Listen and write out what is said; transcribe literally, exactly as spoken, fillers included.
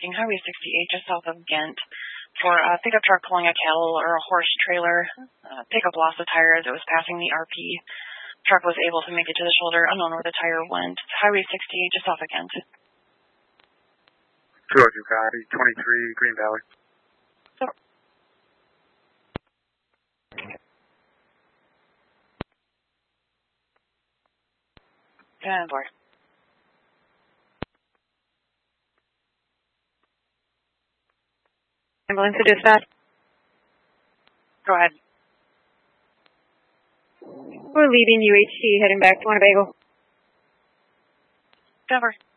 Highway sixty-eight just south of Ghent for a pickup truck pulling a cattle or a horse trailer. Uh, pickup lost a tire as it was passing the R P. Truck was able to make it to the shoulder, unknown where the tire went. Highway sixty-eight just south of Ghent. two oh two copy, twenty-three Green Valley. So, ten four. Ambulance to dispatch. Go ahead. We're leaving U H C, heading back to Winnebago. Denver.